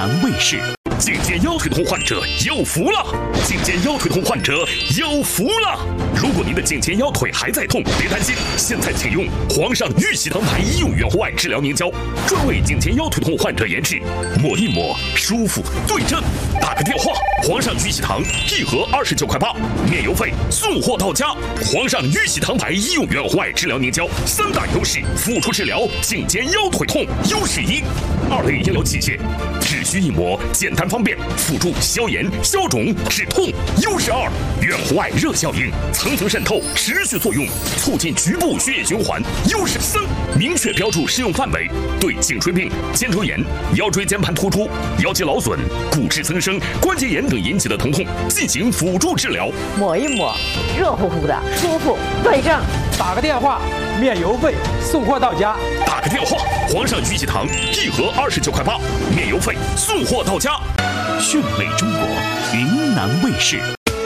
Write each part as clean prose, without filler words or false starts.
南卫视。颈肩腰腿痛患者有福了！颈肩腰腿痛患者有福了！如果您的颈肩腰腿还在痛，别担心，现在请用皇上玉玺堂牌医用远红外治疗凝胶，专为颈肩腰腿痛患者研制，抹一抹舒服对症。打个电话，皇上玉玺堂1盒29块8，免邮费，送货到家。皇上玉玺堂牌医用远红外治疗凝胶3大优势，辅助治疗颈肩腰腿痛。优势1，2类医疗器械，只需一抹，简单方便，辅助消炎、消肿、止痛。优势2，远红外热效应，层层渗透，持续作用，促进局部血液循环。优势3，明确标注适用范围，对颈椎病、肩周炎、腰椎间盘突出、腰肌劳损、骨质增生、关节炎等引起的疼痛进行辅助治疗。 抹一抹，热乎乎的，舒服对症。 打个电话，免邮费，送货到家。 打个电话，皇上玉玺堂1盒29块8，免邮费，送货到家。讯美中国，云南卫视。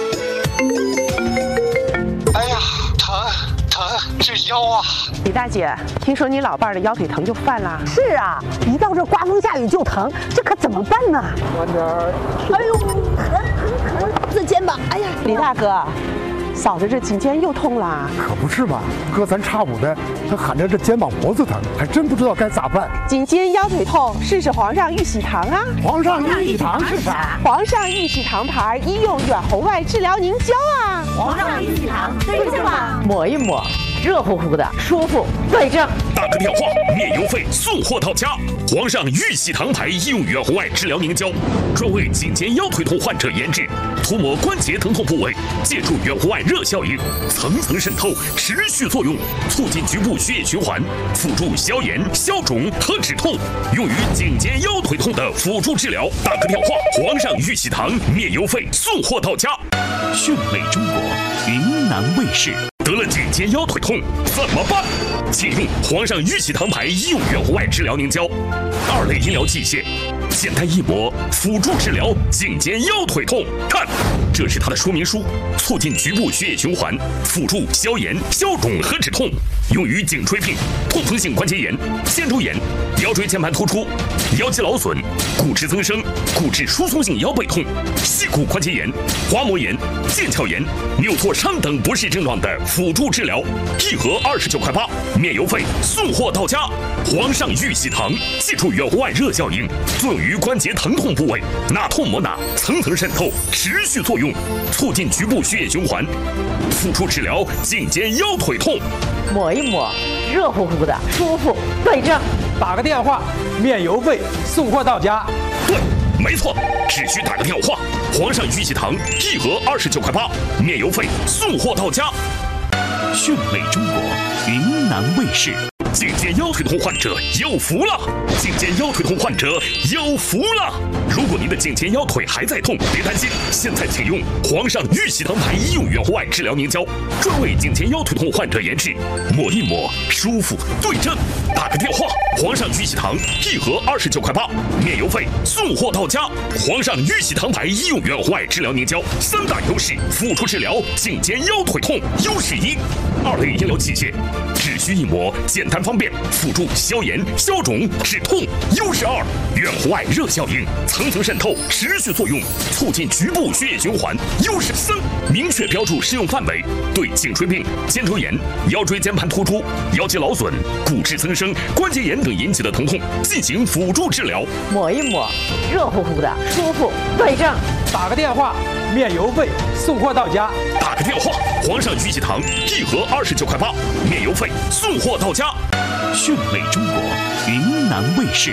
哎呀，疼，这腰啊！ 李大姐，听说你老伴儿的腰腿疼就犯了？ 是啊，一到这刮风下雨就疼，这可怎么办呢？ 慢点儿。 哎呦，疼！这肩膀，哎呀， 李大哥，嫂子这颈肩又痛了。 可不是嘛，隔三差五的，他喊着这肩膀脖子疼，还真不知道该咋办。 颈肩腰腿痛，试试皇上玉玺堂啊！ 皇上玉玺堂是啥？ 皇上玉玺堂牌医用远红外治疗凝胶啊！ 皇上玉玺堂对症吗？ 抹一抹，热乎乎的，舒服对症。 打个电话，免邮费，送货到家。皇上玉玺堂牌医用远红外治疗凝胶，专为颈肩腰腿痛患者研制，涂抹关节疼痛部位，借助远红外热效应，层层渗透，持续作用，促进局部血液循环，辅助消炎、消肿和止痛，用于颈肩腰腿痛的辅助治疗。打个电话，皇上玉玺堂免邮费，送货到家。讯美中国，云南卫视。得了颈肩腰腿痛怎么办？请用皇上玉玺堂牌医用远红外治疗凝胶，2类医疗器械，简单一抹，辅助治疗颈肩腰腿痛。看，这是它的说明书，促进局部血液循环，辅助消炎、消肿和止痛，用于颈椎病、痛风性关节炎、肩周炎、腰椎间盘突出、腰肌劳损、骨质增生、骨质疏松性腰背痛、膝骨关节炎、滑膜炎、腱鞘炎、扭挫伤等不适症状的辅助治疗。1盒29块8，免邮费，送货到家。皇上玉玺堂借助远红外热效应，作用于关节疼痛部位，哪痛抹哪，层层渗透，持续作用，促进局部血液循环，辅助治疗颈肩腰腿痛。 抹一抹，热乎乎的，舒服对症。 打个电话，免邮费，送货到家。 对，没错，只需打个电话。皇上玉玺堂1盒29块8，免邮费，送货到家。讯美中国，云南卫视。颈肩腰腿痛患者有福了！颈肩腰腿痛患者有福了！如果您的颈肩腰腿还在痛，别担心，现在请用皇上玉玺堂牌医用远红外治疗凝胶，专为颈肩腰腿痛患者研制，抹一抹，舒服对症。打个电话，皇上玉玺堂1盒29块8，免邮费，送货到家。皇上玉玺堂牌医用远红外治疗凝胶3大优势，辅助治疗颈肩腰腿痛。优势1，2类医疗器械，只需一抹，简单方便，辅助消炎、消肿、止痛。优势2，远红外热效应，层层渗透，持续作用，促进局部血液循环。优势3，明确标注适用范围，对颈椎病、肩周炎、腰椎间盘突出、腰肌劳损、骨质增生、关节炎等引起的疼痛进行辅助治疗。 抹一抹，热乎乎的，舒服对症。 打个电话，免邮费，送货到家。 打个电话，皇上玉玺堂1盒29块8，免邮费，送货到家。讯美中国，云南卫视。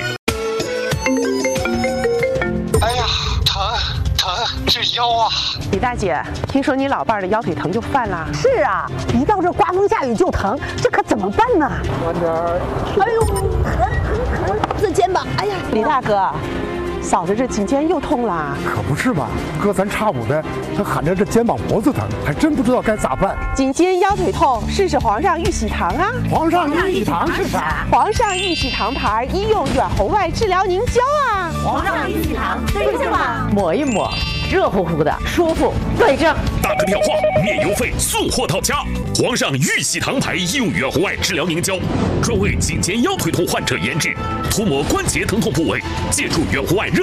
哎呀，疼，这腰啊！ 李大姐，听说你老伴儿的腰腿疼就犯了？ 是啊，一到这刮风下雨就疼，这可怎么办呢？ 慢点儿。 哎呦，疼！这肩膀，哎呀， 李大哥，嫂子这颈肩又痛了。 可不是嘛，隔三差五的，他喊着这肩膀脖子疼，还真不知道该咋办。 颈肩腰腿痛，试试皇上玉玺堂啊！ 皇上玉玺堂是啥？ 皇上玉玺堂牌医用远红外治疗凝胶啊！ 皇上玉玺堂对症吗？ 抹一抹，热乎乎的，舒服对症。 打个电话，免邮费，送货到家。皇上玉玺堂牌医用远红外治疗凝胶，专为颈肩腰腿痛患者研制，涂抹关节疼痛部位，借助远红外热